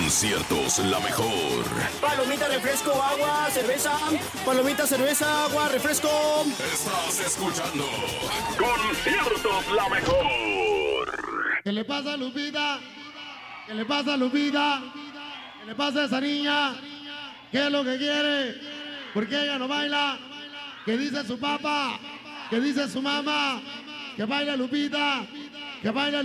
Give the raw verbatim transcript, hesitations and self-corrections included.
Conciertos La Mejor. Palomita, refresco, agua, cerveza. Palomita, cerveza, agua, refresco. Estás escuchando Conciertos La Mejor. ¿Qué le pasa a Lupita? ¿Qué le pasa a Lupita? ¿Qué le pasa a esa niña? ¿Qué es lo que quiere? ¿Por qué ella no baila? ¿Qué dice su papá? ¿Qué dice su mamá? Que baila Lupita, que baila